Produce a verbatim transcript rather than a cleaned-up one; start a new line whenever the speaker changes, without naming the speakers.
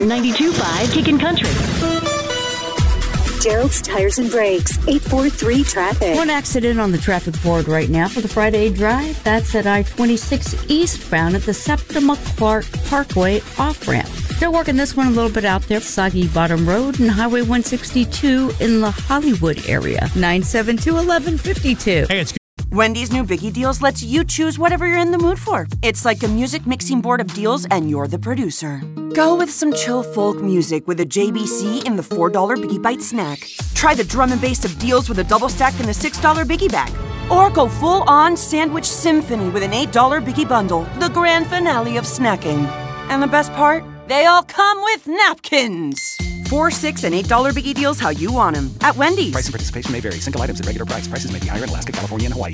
ninety-two point five Kickin' Country.
Gerald's Tires and Brakes, eight four three traffic.
One accident on the traffic board right now for the Friday drive. That's at I twenty-six eastbound at the Septima Clark Parkway off-ramp. They're working this one a little bit out there. Soggy Bottom Road and Highway one sixty-two in the Hollywood area. nine seven two, one one five two.
Hey, it's
Wendy's new Biggie Deals lets you choose whatever you're in the mood for. It's like a music mixing board of deals, and you're the producer. Go with some chill folk music with a J B C in the four dollar Biggie Bite snack. Try the drum and bass of deals with a double stack in the six dollar Biggie Bag. Or go full-on sandwich symphony with an eight dollar Biggie Bundle, the grand finale of snacking. And the best part? They all come with napkins. Four, six, and eight dollar Biggie Deals how you want them at Wendy's.
Price and participation may vary. Single items at regular price. Prices may be higher in Alaska, California, and Hawaii.